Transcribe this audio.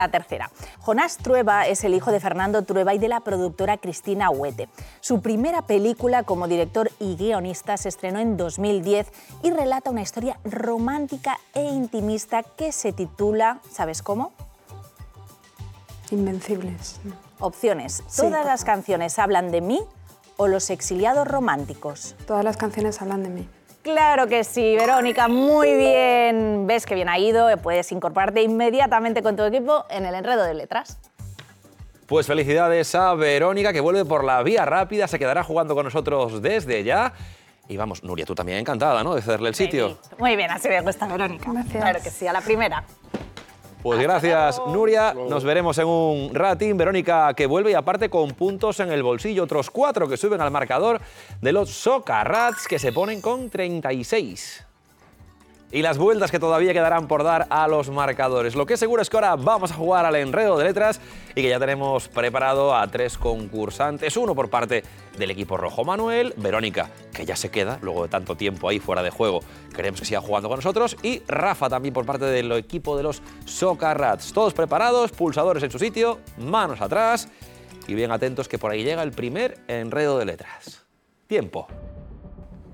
La tercera. Jonás Trueba es el hijo de Fernando Trueba y de la productora Cristina Huete. Su primera película como director y guionista se estrenó en 2010 y relata una historia romántica e intimista que se titula, ¿sabes cómo? Invencibles. Opciones. Sí, ¿Todas las canciones hablan de mí o Los exiliados románticos? Todas las canciones hablan de mí. Claro que sí, Verónica, muy bien. Ves que bien ha ido, puedes incorporarte inmediatamente con tu equipo en el enredo de letras. Pues felicidades a Verónica, que vuelve por la vía rápida, se quedará jugando con nosotros desde ya. Y vamos, Nuria, tú también encantada, ¿no?, de cederle el sitio. Muy bien, así me gusta, Verónica. Gracias. Claro que sí, a la primera. Pues gracias, Nuria. Nos veremos en un ratín. Verónica, que vuelve y aparte con puntos en el bolsillo. Otros 4 que suben al marcador de los Socarrats, que se ponen con 36. Y las vueltas que todavía quedarán por dar a los marcadores. Lo que es seguro es que ahora vamos a jugar al enredo de letras y que ya tenemos preparado a 3 concursantes. Uno por parte del equipo rojo, Manuel. Verónica, que ya se queda luego de tanto tiempo ahí fuera de juego. Queremos que siga jugando con nosotros. Y Rafa también por parte del equipo de los Socarrats. Todos preparados, pulsadores en su sitio, manos atrás. Y bien atentos que por ahí llega el primer enredo de letras. Tiempo.